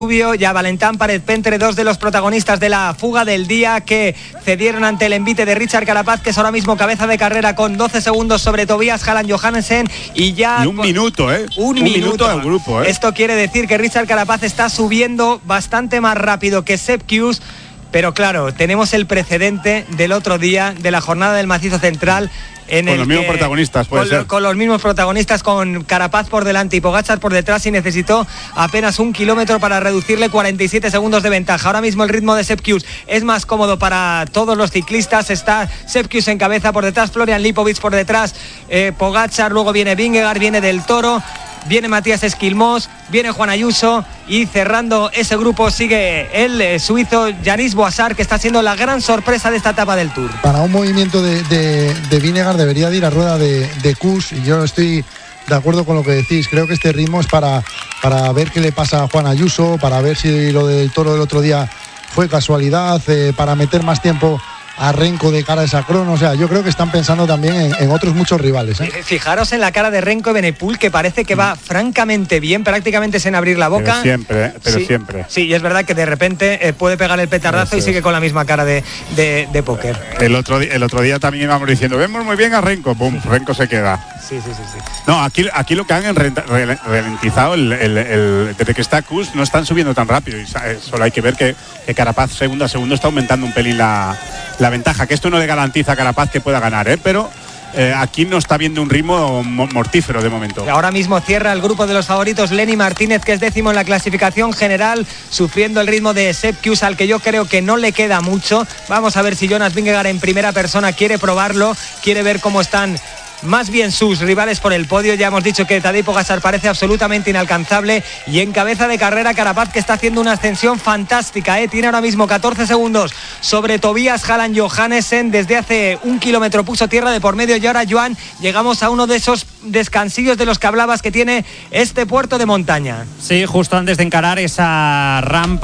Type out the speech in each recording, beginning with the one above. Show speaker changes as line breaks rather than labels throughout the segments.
Rubio y a Valentán Párez-Pentre, dos de los protagonistas de la fuga del día que cedieron ante el envite de Richard Carapaz, que es ahora mismo cabeza de carrera con 12 segundos sobre Tobias Halland-Johannessen y ya...
Y un minuto,
Un minuto
del grupo,
Esto quiere decir que Richard Carapaz está subiendo bastante más rápido que Sepp Kuss, pero claro, tenemos el precedente del otro día de la jornada del Macizo Central.
Con los mismos protagonistas, puede ser.
Con los mismos protagonistas, con Carapaz por delante y Pogačar por detrás, y necesitó apenas 1 kilómetro para reducirle 47 segundos de ventaja. Ahora mismo el ritmo de Sepp Kuss es más cómodo para todos los ciclistas. Está Sepp Kuss en cabeza, por detrás Florian Lipovic, por detrás Pogačar, luego viene Vingegaard, viene Del Toro, viene Matías Esquilmós, viene Juan Ayuso, y cerrando ese grupo sigue el suizo Yanis Boasar, que está siendo la gran sorpresa de esta etapa del Tour.
Para un movimiento de Vingegaard debería de ir a rueda de Kuss, y yo estoy de acuerdo con lo que decís. Creo que este ritmo es para ver qué le pasa a Juan Ayuso, para ver si lo del Toro del otro día fue casualidad, para meter más tiempo a Renko de cara a esa crono. O sea, yo creo que están pensando también en otros muchos rivales.
Fijaros en la cara de Renko Evenepoel, que parece que va francamente bien, prácticamente sin abrir la boca.
Pero siempre.
Sí, y es verdad que de repente puede pegar el petardazo y sigue con la misma cara de póker.
El otro día también íbamos diciendo, vemos muy bien a Renko, ¡pum!, Renko se queda.
Sí.
No, aquí lo que han ralentizado, desde que está Kuss, no están subiendo tan rápido, y solo hay que ver que Carapaz segundo a segundo está aumentando un pelín la ventaja, que esto no le garantiza a Carapaz que pueda ganar, pero aquí no está viendo un ritmo mortífero de momento.
Ahora mismo cierra el grupo de los favoritos Lenny Martínez, que es 10º en la clasificación general, sufriendo el ritmo de Sepp Kuss, al que yo creo que no le queda mucho. Vamos a ver si Jonas Vingegaard en primera persona quiere probarlo, quiere ver cómo están más bien sus rivales por el podio. Ya hemos dicho que Tadej Pogačar parece absolutamente inalcanzable, y en cabeza de carrera Carapaz, que está haciendo una ascensión fantástica, tiene ahora mismo 14 segundos sobre Tobias Halland-Johannessen. Desde hace 1 kilómetro puso tierra de por medio, y ahora, Joan, llegamos a uno de esos descansillos de los que hablabas que tiene este puerto de montaña.
Sí, justo antes de encarar esa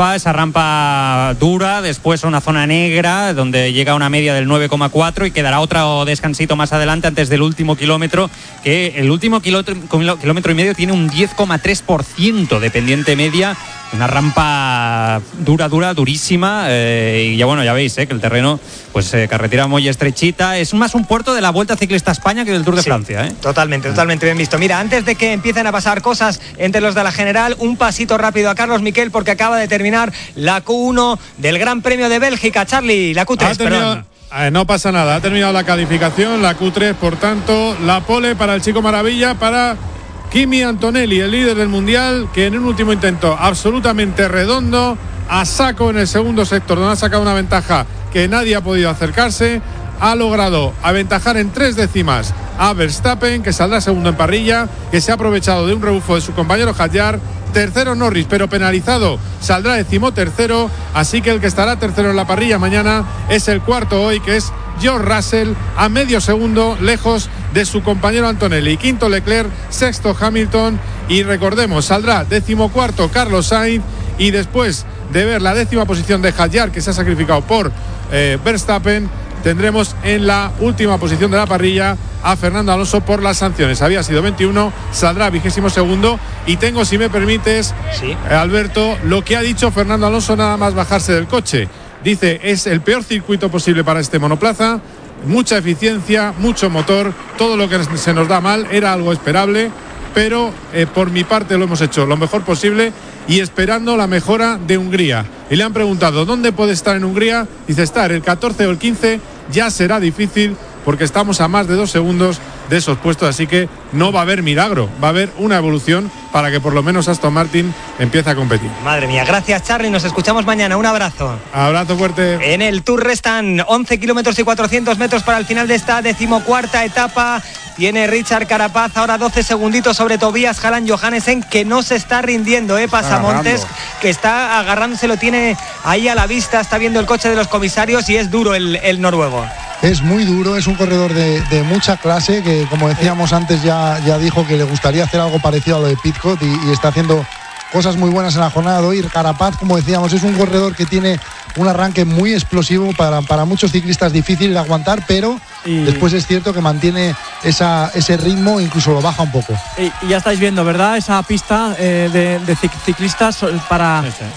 rampa dura, después una zona negra donde llega a una media del 9,4 y quedará otro descansito más adelante antes del último kilómetro, que el último kilómetro y medio tiene un 10,3% de pendiente media, una rampa durísima, y ya veis que el terreno, pues carretera muy estrechita, es más un puerto de la Vuelta Ciclista a España que del Tour de Francia.
Totalmente bien visto. Mira, antes de que empiecen a pasar cosas entre los de la general, un pasito rápido a Carlos Miquel, porque acaba de terminar la Q1 del Gran Premio de Bélgica. Charlie, la Q3, perdón.
No pasa nada, ha terminado la calificación, la Q3, por tanto, la pole para el Chico Maravilla, para Kimi Antonelli, el líder del Mundial, que en un último intento absolutamente redondo, a saco en el segundo sector, donde ha sacado una ventaja que nadie ha podido acercarse, ha logrado aventajar en 3 décimas a Verstappen, que saldrá segundo en parrilla, que se ha aprovechado de un rebufo de su compañero Hadjar. Tercero Norris, pero penalizado, saldrá 13º, así que el que estará tercero en la parrilla mañana es el cuarto hoy, que es George Russell, a medio segundo lejos de su compañero Antonelli. Quinto Leclerc, sexto Hamilton, y recordemos, saldrá 14º Carlos Sainz, y después de ver la 10ª posición de Hadjar, que se ha sacrificado por Verstappen, tendremos en la última posición de la parrilla a Fernando Alonso por las sanciones. Había sido 21, saldrá 22º. Y tengo, si me permites, Alberto, lo que ha dicho Fernando Alonso nada más bajarse del coche. Dice, es el peor circuito posible para este monoplaza, mucha eficiencia, mucho motor, todo lo que se nos da mal era algo esperable, pero por mi parte lo hemos hecho lo mejor posible, y esperando la mejora de Hungría. Y le han preguntado ¿dónde puede estar en Hungría? Dice, estar el 14 o el 15 ya será difícil, porque estamos a más de 2 segundos de esos puestos, así que no va a haber milagro, va a haber una evolución para que por lo menos Aston Martin empiece a competir.
Madre mía, gracias Charly, nos escuchamos mañana, un abrazo.
Abrazo fuerte.
En el Tour restan 11 kilómetros y 400 metros para el final de esta 14ª etapa. Tiene Richard Carapaz ahora 12 segunditos sobre Tobias Halland-Johannessen, que no se está rindiendo, Pasamontes, que está agarrándose, lo tiene ahí a la vista, está viendo el coche de los comisarios, y es duro el noruego.
Es muy duro, es un corredor de mucha clase, que como decíamos antes ya dijo que le gustaría hacer algo parecido a lo de Pidcock, y está haciendo cosas muy buenas en la jornada de hoy. Carapaz, como decíamos, es un corredor que tiene un arranque muy explosivo, para muchos ciclistas difícil de aguantar, pero después es cierto que mantiene ese ritmo, incluso lo baja un poco.
Y ya estáis viendo, ¿verdad? Esa pista de ciclistas para